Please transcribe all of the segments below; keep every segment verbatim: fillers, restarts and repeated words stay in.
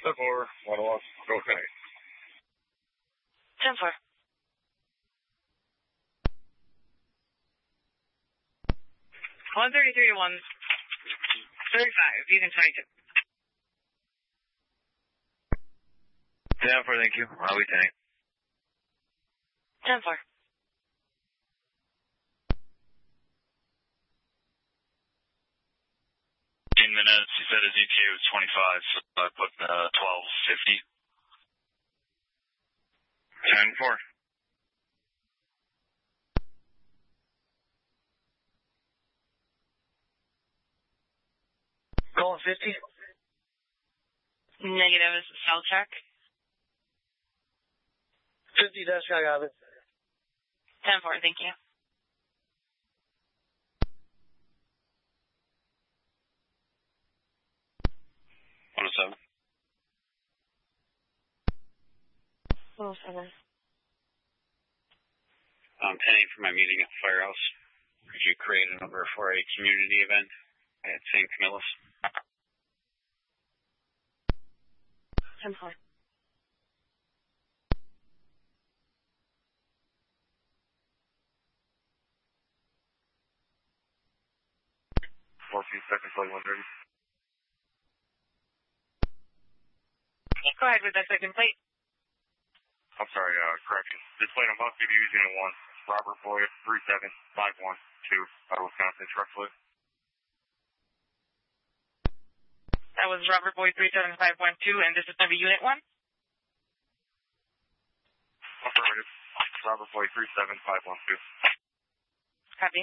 four, one off, okay. ten four. one thirty-three to one thirty-five, even twenty-two. ten four, thank you. I'll be tank. ten four. fifteen minutes, he said his E T A was twenty-five, so I put uh, twelve fifty. ten four. Going fifty. Negative is the cell check. fifty dash, I got it. ten four, thank you. one oh seven. one oh seven. I'm paying for my meeting at the firehouse. Could you create a number for a community event at Saint Camillus? ten four. Four feet seconds, like one thirty. Go ahead with that second plate. I'm sorry, uh, correction. This plate I'm about to be using in one. Robert Boyd, three seven five one two, out of Wisconsin truck fleet. That was Robert Boyd three seven five one two, and this is going to be Unit one? Affirmative. Robert Boyd three seven five one two. Copy.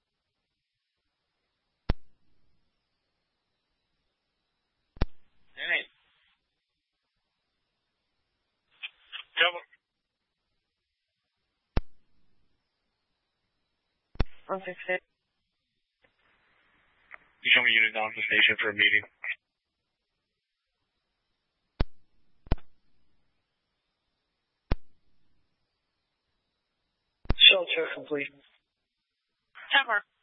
All right. Double. one six six. You show me unit down to the station for a meeting. Shell check complete. ten four.